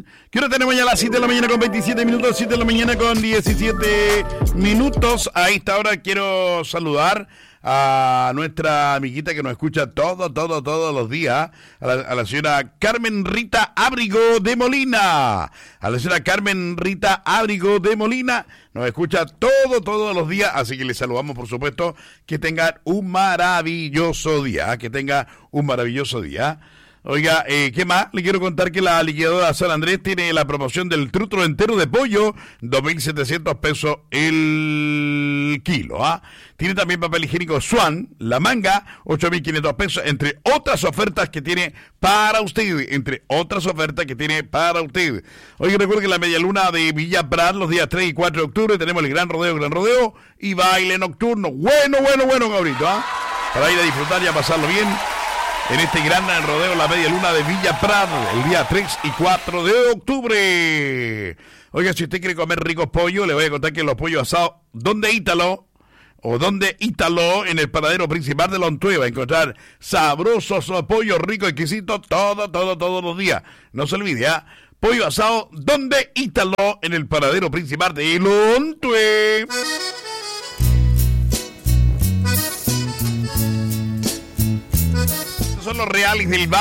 bien. ¿Qué hora tenemos ya? A las 7 de la mañana con 27 minutos, 7 de la mañana con 17 minutos. A esta hora quiero saludar a nuestra amiguita que nos escucha todos los días, a la señora Carmen Rita Ábrigo de Molina. A la señora Carmen Rita Ábrigo de Molina nos escucha todos los días, así que le saludamos, por supuesto. Que tengan un maravilloso día, Oiga, ¿qué más? Le quiero contar que la liquidadora San Andrés tiene la promoción del trutro entero de pollo, 2.700 pesos el kilo, ¿ah? Tiene también papel higiénico Swan, la manga, 8.500 pesos, entre otras ofertas que tiene para usted, Oiga, recuerde que la media luna de Villa Prat, los días 3 y 4 de octubre, tenemos el gran rodeo y baile nocturno. Bueno, cabrito, ¿ah? Para ir a disfrutar y a pasarlo bien en este gran rodeo, la media luna de Villa Prado, el día 3 y 4 de octubre. Oiga, si usted quiere comer ricos pollos, le voy a contar que los pollos asados, donde Ítalo, en el paradero principal de Lontué, va a encontrar sabrosos pollos ricos, exquisitos, todos los días. No se olvide, ¿ah? Pollo asado, donde Ítalo, en el paradero principal de Lontué. Son los reales del bar.